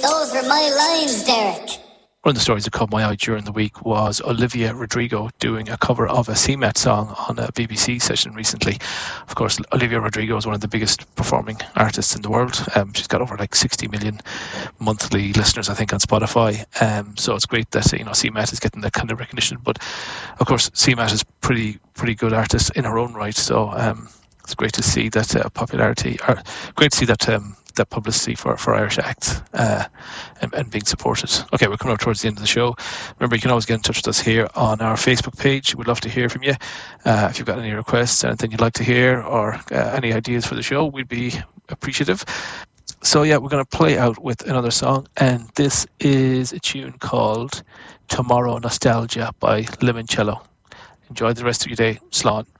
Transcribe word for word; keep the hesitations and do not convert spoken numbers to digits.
Those were my lines, Derek. One of the stories that caught my eye during the week was Olivia Rodrigo doing a cover of a C M A T song on a B B C session recently. Of course, Olivia Rodrigo is one of the biggest performing artists in the world. Um, she's got over like sixty million monthly listeners, I think, on Spotify. Um, so it's great that, you know, C M A T is getting that kind of recognition. But of course, C M A T is pretty pretty good artist in her own right. So um, it's great to see that uh, popularity, or great to see that. Um, that publicity for, for Irish acts uh, and, and being supported. Okay, we're coming up towards the end of the show. Remember, you can always get in touch with us here on our Facebook page. We'd love to hear from you. Uh, if you've got any requests, anything you'd like to hear, or uh, any ideas for the show, we'd be appreciative. So yeah, we're going to play out with another song, and this is a tune called Tomorrow Nostalgia by Limoncello. Enjoy the rest of your day. Slán.